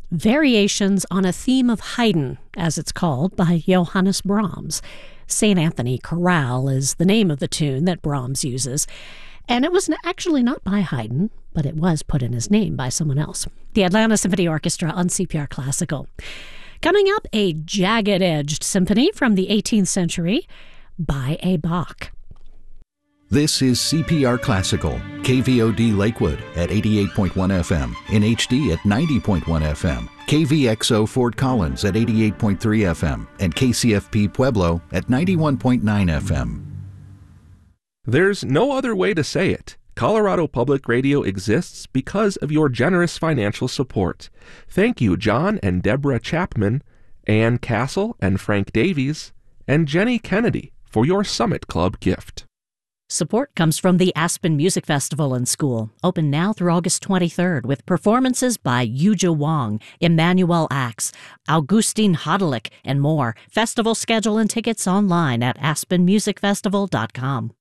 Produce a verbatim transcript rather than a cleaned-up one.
Variations on a Theme of Haydn, as it's called, by Johannes Brahms. Saint Anthony Chorale is the name of the tune that Brahms uses. And it was actually not by Haydn, but it was put in his name by someone else. The Atlanta Symphony Orchestra on C P R Classical. Coming up, a jagged-edged symphony from the eighteenth century by a Bach. This is C P R Classical, K V O D Lakewood at eighty-eight point one F M, in H D at ninety point one F M, K V X O Fort Collins at eighty-eight point three F M, and K C F P Pueblo at ninety-one point nine F M. There's no other way to say it. Colorado Public Radio exists because of your generous financial support. Thank you, John and Deborah Chapman, Ann Castle and Frank Davies, and Jenny Kennedy for your Summit Club gift. Support comes from the Aspen Music Festival and School, open now through August twenty-third, with performances by Yuja Wong, Emmanuel Axe, Augustine Hodelick, and more. Festival schedule and tickets online at aspen music festival dot com.